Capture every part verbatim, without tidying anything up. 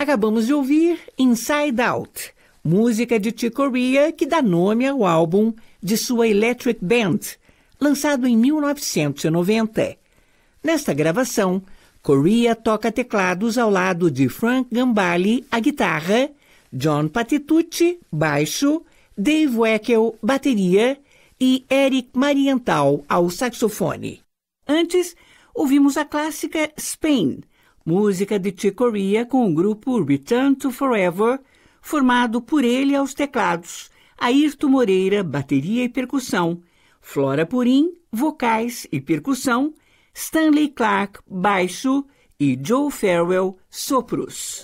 Acabamos de ouvir Inside Out, música de Chick Corea que dá nome ao álbum de sua Electric Band, lançado em mil novecentos e noventa. Nesta gravação, Corea toca teclados ao lado de Frank Gambale, a guitarra, John Patitucci, baixo, Dave Weckl, bateria e Eric Marienthal ao saxofone. Antes, ouvimos a clássica Spain, música de Chick Corea com o grupo Return to Forever, formado por ele aos teclados, Airto Moreira, bateria e percussão, Flora Purim, vocais e percussão, Stanley Clarke, baixo e Joe Farrell, sopros.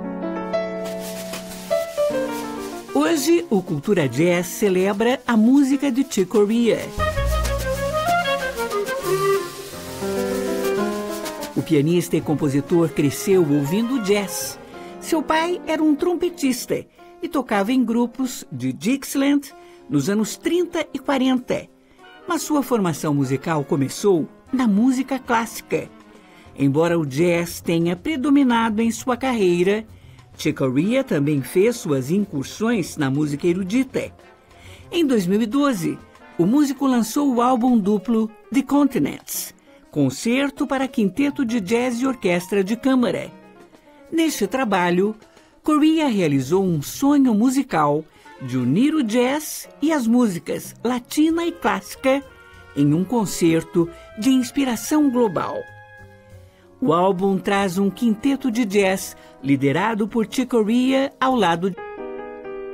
Hoje, o Cultura Jazz celebra a música de Chick Corea. O pianista e compositor cresceu ouvindo jazz. Seu pai era um trompetista e tocava em grupos de Dixieland nos anos trinta e quarenta. Mas sua formação musical começou na música clássica. Embora o jazz tenha predominado em sua carreira, Chick Corea também fez suas incursões na música erudita. Em dois mil e doze, o músico lançou o álbum duplo The Continents, concerto para quinteto de jazz e orquestra de câmara. Neste trabalho, Corea realizou um sonho musical de unir o jazz e as músicas latina e clássica em um concerto de inspiração global. O álbum traz um quinteto de jazz liderado por Chick Corea ao lado de